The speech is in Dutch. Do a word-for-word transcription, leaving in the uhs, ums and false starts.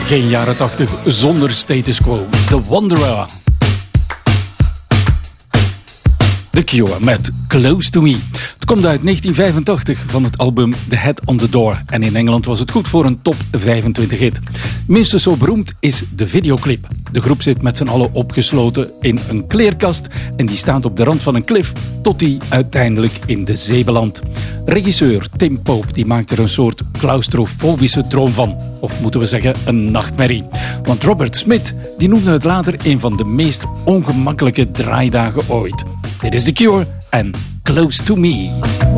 Geen jaren tachtig zonder status quo. The Wanderer. The Cure met Close to Me. Het komt uit negentien vijfentachtig van het album The Head on the Door. En in Engeland was het goed voor een top vijfentwintig hit. Minstens zo beroemd is de videoclip. De groep zit met z'n allen opgesloten in een kleerkast en die staat op de rand van een klif tot die uiteindelijk in de zee belandt. Regisseur Tim Pope die maakt er een soort claustrofobische droom van. Of moeten we zeggen een nachtmerrie. Want Robert Smith die noemde het later een van de meest ongemakkelijke draaidagen ooit. Dit is The Cure en Close to Me.